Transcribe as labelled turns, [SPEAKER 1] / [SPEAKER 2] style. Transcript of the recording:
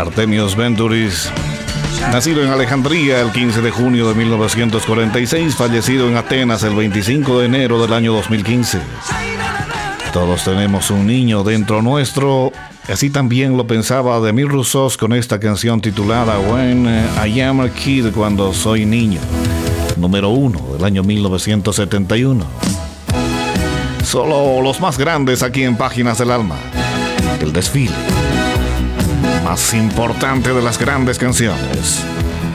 [SPEAKER 1] Artemios Venturis, nacido en Alejandría el 15 de junio de 1946, fallecido en Atenas el 25 de enero del año 2015. Todos tenemos un niño dentro nuestro, así también lo pensaba Demis Roussos con esta canción titulada When I Am a Kid, cuando soy niño, número 1 del año 1971. Solo los más grandes aquí en Páginas del Alma. El desfile más importante de las grandes canciones.